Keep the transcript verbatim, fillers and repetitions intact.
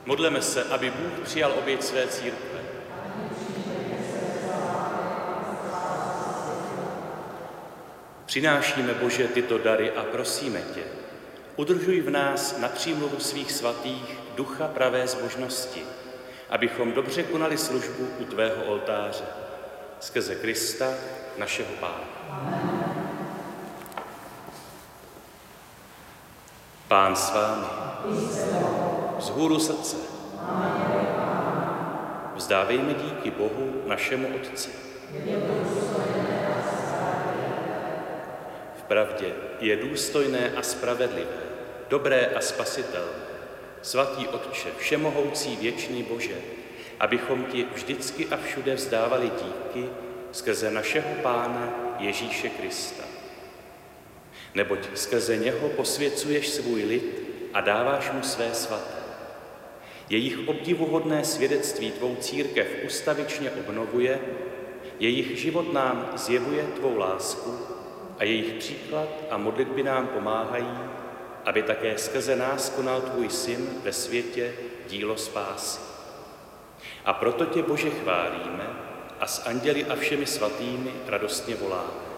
Modleme se, aby Bůh přijal oběť své církve. Přinášíme, Bože, tyto dary a prosíme tě, udržuj v nás na přímluvu svých svatých ducha pravé zbožnosti, abychom dobře konali službu u tvého oltáře. Skrze Krista, našeho Pána. Pán s vámi. Vzhůru srdce. Vzdávejme díky Bohu, našemu Otci. Vpravdě je důstojné a spravedlivé, dobré a spasitelné, svatý Otče, všemohoucí věčný Bože, abychom ti vždycky a všude vzdávali díky skrze našeho Pána Ježíše Krista. Neboť skrze něho posvěcuješ svůj lid a dáváš mu své svaté. Jejich obdivuhodné svědectví tvou církev ustavičně obnovuje, jejich život nám zjevuje tvou lásku a jejich příklad a modlitby nám pomáhají, aby také skrze nás konal tvůj syn ve světě dílo spásy. A proto tě, Bože, chválíme a s anděli a všemi svatými radostně voláme.